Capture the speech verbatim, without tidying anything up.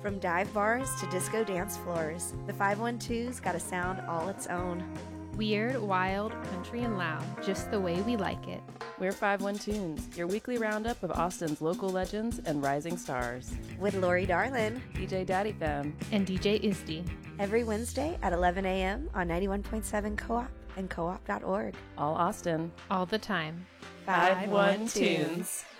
From dive bars to disco dance floors, the five one two's got a sound all its own. Weird, wild, country, and loud, just the way we like it. We're five one Tunes, your weekly roundup of Austin's local legends and rising stars. With Lori Darlin, D J Daddy Femme, and D J Isdy. Every Wednesday at eleven a.m. on ninety-one point seven Co-op and co op dot org. All Austin. All the time. five one Tunes.